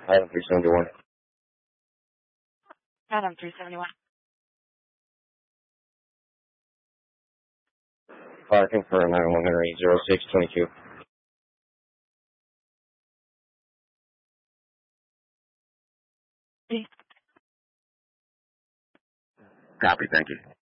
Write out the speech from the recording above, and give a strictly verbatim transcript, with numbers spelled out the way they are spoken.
Item three seventy-one. Adam three seventy-one. Fire confirm nine one Henry zero six twenty-two. Hey. Copy, thank you.